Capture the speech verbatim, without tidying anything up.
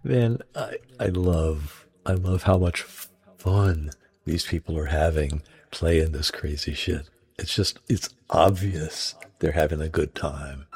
Man, I I love I love how much fun these people are having playing this crazy shit. It's just it's obvious they're having a good time.